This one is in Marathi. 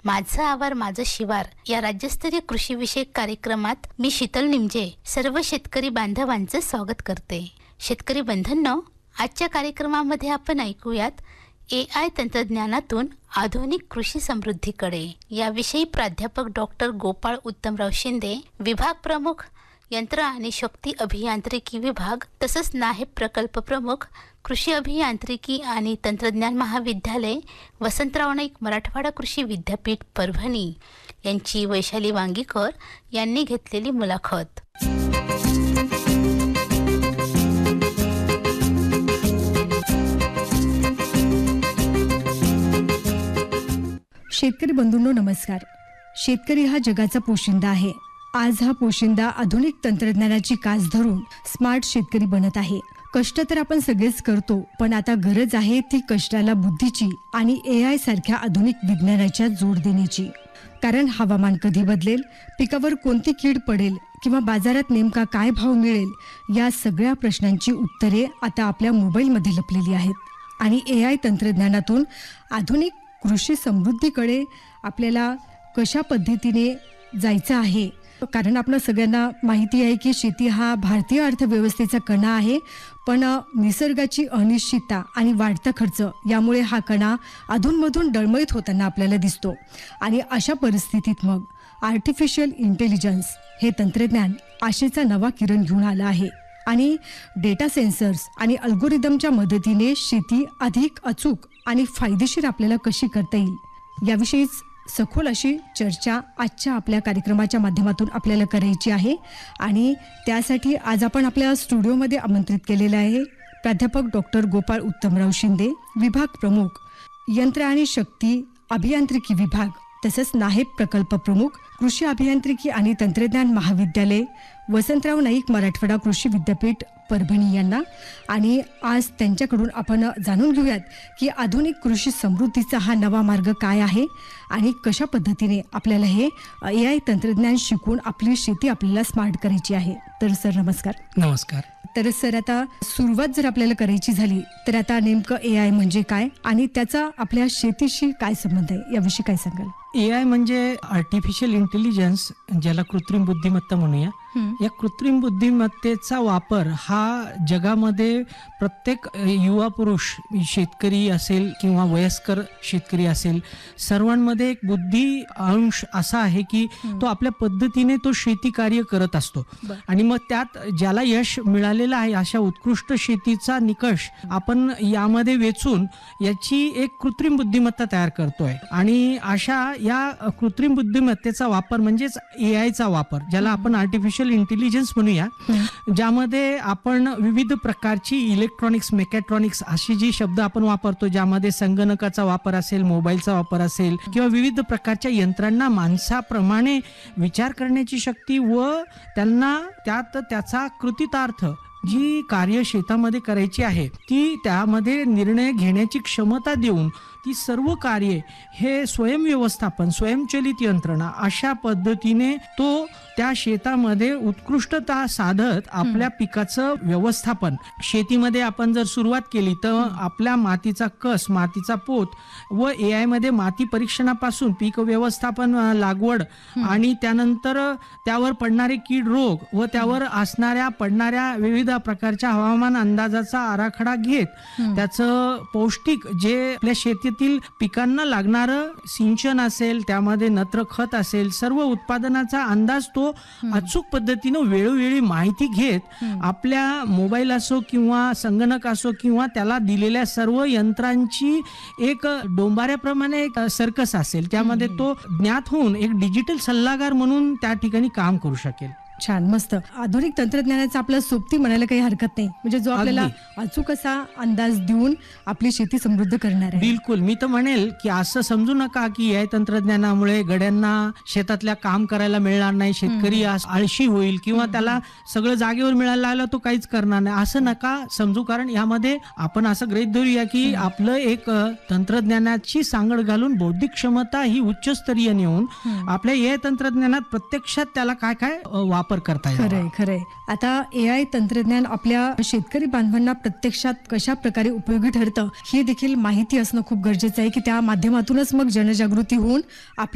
माझं आवार माझं शिवार या राज्यस्तरीय कृषी विषयक कार्यक्रमात मी शीतल निमजे सर्व शेतकरी बांधवांचं स्वागत करते. शेतकरी बंधूंनो, आजच्या कार्यक्रमामध्ये आपण ऐकूयात AI तंत्रज्ञानातून आधुनिक कृषी समृद्धीकडे याविषयी प्राध्यापक डॉक्टर गोपाळ उत्तमराव शिंदे, विभाग प्रमुख यंत्र आणि शक्ती अभियांत्रिकी विभाग तसंच नायब प्रकल्प प्रमुख कृषी अभियांत्रिकी आणि तंत्रज्ञान महाविद्यालय वसंतराव नाईक मराठवाडा कृषी विद्यापीठ परभणी यांची वैशाली वांगीकर यांनी घेतलेली मुलाखत. शेतकरी बंधूंनो नमस्कार. शेतकरी हा जगाचा पोशिंदा आहे. आज हा पोशिंदा आधुनिक तंत्रज्ञानाची कास धरून स्मार्ट शेतकरी बनत आहे. कष्ट तर आपण सगळेच करतो, पण आता गरज आहे ती कष्टाला बुद्धीची आणि AI सारख्या आधुनिक विज्ञानाच्या जोड देण्याची. कारण हवामान कधी बदलेल, पिकावर कोणती कीड पडेल किंवा बाजारात नेमका काय भाव मिळेल या सगळ्या प्रश्नांची उत्तरे आता आपल्या मोबाईलमध्ये लपलेली आहेत. आणि AI तंत्रज्ञानातून आधुनिक कृषी समृद्धीकडे आपल्याला कशा पद्धतीने जायचं आहे. कारण आपल्या सगळ्यांना माहिती आहे की शेती हा भारतीय अर्थव्यवस्थेचा कणा आहे, पण निसर्गाची अनिश्चितता आणि वाढता खर्च यामुळे हा कणा अधूनमधून डळमळीत होताना आपल्याला दिसतो. आणि अशा परिस्थितीत मग आर्टिफिशियल इंटेलिजन्स हे तंत्रज्ञान आशेचा नवा किरण घेऊन आलं आहे. आणि डेटा सेन्सर्स आणि अल्गोरिदमच्या मदतीने शेती अधिक अचूक आणि फायदेशीर आपल्याला कशी करता येईल याविषयीच सखोल अशी चर्चा आजच्या आपल्या कार्यक्रमाच्या माध्यमातून आपल्याला करायची आहे. आणि त्यासाठी आज आपण आपल्या स्टुडिओमध्ये आमंत्रित केलेलं आहे प्राध्यापक डॉक्टर गोपाळ उत्तमराव शिंदे, विभाग प्रमुख यंत्र आणि शक्ती अभियांत्रिकी विभाग तसंच नायब प्रकल्प प्रमुख कृषी अभियांत्रिकी आणि तंत्रज्ञान महाविद्यालय वसंतराव नाईक मराठवाडा कृषी विद्यापीठ परभणी यांना. आणि आज त्यांच्याकडून आपण जाणून घेऊयात की आधुनिक कृषी समृद्धीचा हा नवा मार्ग काय आहे आणि कशा पद्धतीने आपल्याला हे AI तंत्रज्ञान शिकून आपली शेती आपल्याला स्मार्ट करायची आहे. तर सर नमस्कार. नमस्कार. तर सर, आता सुरुवात जर आपल्याला करायची झाली तर आता नेमकं AI म्हणजे काय आणि त्याचा आपल्या शेतीशी काय संबंध आहे याविषयी काय सांगाल? AI म्हणजे आर्टिफिशियल इंटेलिजन्स, ज्याला कृत्रिम बुद्धिमत्ता म्हणूया. या कृत्रिम बुद्धिमत्तेचा वापर हा जगामध्ये प्रत्येक युवा पुरुष, शेतकरी असेल किंवा वयस्कर शेतकरी असेल, सर्वांमध्ये एक बुद्धी अंश असा आहे की तो आपल्या पद्धतीने तो शेती कार्य करत असतो. आणि मग त्यात ज्याला यश मिळालेलं आहे अशा उत्कृष्ट शेतीचा निकष आपण यामध्ये वेचून याची एक कृत्रिम बुद्धिमत्ता तयार करतोय. आणि अशा या कृत्रिम बुद्धिमत्तेचा वापर म्हणजेच AIचा वापर, ज्याला आपण आर्टिफिशियल इंटेलिजन्स म्हणूया, ज्यामध्ये आपण विविध प्रकारची इलेक्ट्रॉनिक्स, मेकॅट्रॉनिक्स अशी जी शब्द आपण वापरतो, ज्यामध्ये संगणकाचा वापर असेल, मोबाईलचा वापर असेल किंवा विविध प्रकारच्या यंत्रांना माणसाप्रमाणे विचार करण्याची शक्ती व त्यांना त्यात त्याचा कृतितार्थ जी कार्य शेतामध्ये करायची आहे ती त्यामध्ये निर्णय घेण्याची क्षमता देऊन ती सर्व कार्ये हे स्वयंव्यवस्थापन, स्वयंचलित यंत्रणा अशा पद्धतीने तो त्या शेतामध्ये उत्कृष्टता साधत आपल्या पिकाचं व्यवस्थापन. शेतीमध्ये आपण जर सुरुवात केली तर आपल्या मातीचा कस, मातीचा पोत व AI मध्ये माती परीक्षणापासून पीक व्यवस्थापन, लागवड आणि त्यानंतर त्यावर पडणारे कीड रोग व त्यावर असणाऱ्या पडणाऱ्या विविध प्रकारच्या हवामान अंदाजाचा आराखडा घेत त्याचं पौष्टिक जे आपल्या शेतीतील पिकांना लागणारं सिंचन असेल, त्यामध्ये नत्र खत असेल, सर्व उत्पादनाचा अंदाज तो अचूक पद्धतीनं वेळोवेळी माहिती घेत आपल्या मोबाईल असो किंवा संगणक असो किंवा त्याला दिलेल्या सर्व यंत्रांची एक डोंबाऱ्याप्रमाणे एक सर्कस असेल, त्यामध्ये तो ज्ञात होऊन एक डिजिटल सल्लागार म्हणून त्या ठिकाणी काम करू शकेल. छान, मस्त. आधुनिक तंत्रज्ञानाचा आपला सोबती म्हणायला काही हरकत नाही, म्हणजे जो आपल्याला अचूक असा अंदाज देऊन आपली शेती समृद्ध करणार आहे. बिलकुल. मी तर म्हणेल की असं समजू नका की AI तंत्रज्ञानामुळे गड्यांना शेतातल्या काम करायला मिळणार नाही, शेतकरी आळशी होईल किंवा त्याला सगळं जागेवर मिळायला लागलं तो काहीच करणार नाही, असं नका समजू. कारण यामध्ये आपण असं गृहीत धरूया की आपलं एक तंत्रज्ञानाची सांगड घालून बौद्धिक क्षमता ही उच्चस्तरीय नेऊन आपल्या AI तंत्रज्ञानात प्रत्यक्षात त्याला काय काय वापर करता येईल. खरंय. आता AI तंत्रज्ञान आपल्या शेतकरी बांधवांना प्रत्यक्षात कशा प्रकारे उपयोगी ठरतं हे देखील माहिती असणं खूप गरजेचं आहे की त्या माध्यमातूनच मग जनजागृती होऊन